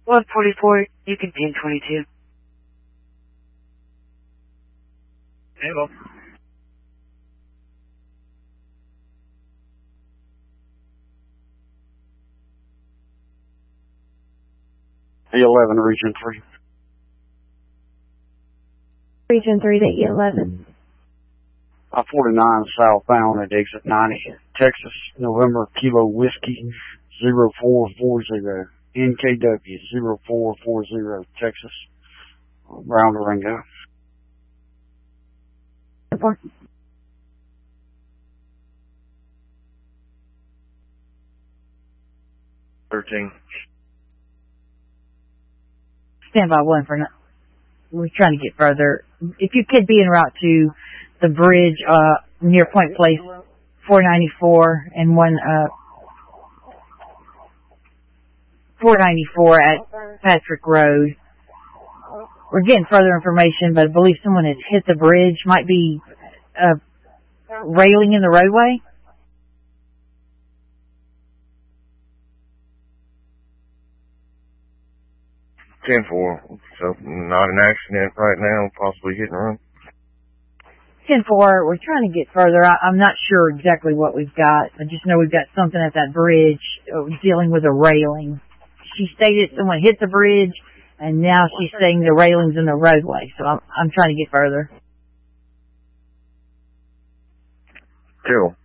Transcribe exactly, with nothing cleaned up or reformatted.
one forty-four, you can pin twenty-two. Hello. E eleven, Region three. Region three to E eleven. I forty-nine southbound at exit ninety, Texas, November, Kilo Whiskey, zero four four zero, N K W, zero four four zero, Texas, Brown Durango. thirteen. Stand by one for now. We're trying to get further. If you could be en route to the bridge uh, near Point Place, four ninety-four, and one uh, four ninety-four at Patrick Road. We're getting further information, but I believe someone has hit the bridge. Might be a railing in the roadway. ten four. So, not an accident right now, possibly hit and run. ten four, we're trying to get further. I, I'm not sure exactly what we've got. I just know we've got something at that bridge uh, dealing with a railing. She stated someone hit the bridge, and now she's saying the railing's in the roadway. So I'm, I'm trying to get further. Cool.